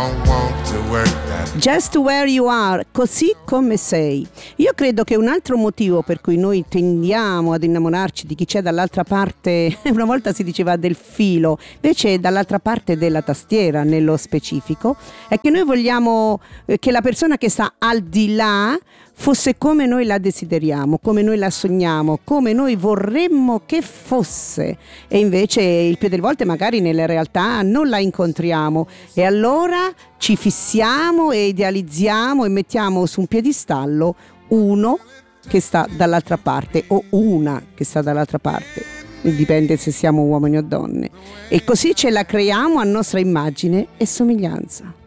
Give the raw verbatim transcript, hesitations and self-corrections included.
don't want to work that. Just where you are, così come sei. Io credo che un altro motivo per cui noi tendiamo ad innamorarci di chi c'è dall'altra parte, una volta si diceva del filo, invece dall'altra parte della tastiera nello specifico, è che noi vogliamo che la persona che sta al di là fosse come noi la desideriamo, come noi la sogniamo, come noi vorremmo che fosse, e invece il più delle volte magari nella realtà non la incontriamo, e allora ci fissiamo e idealizziamo e mettiamo su un piedistallo uno che sta dall'altra parte o una che sta dall'altra parte, dipende se siamo uomini o donne, e così ce la creiamo a nostra immagine e somiglianza.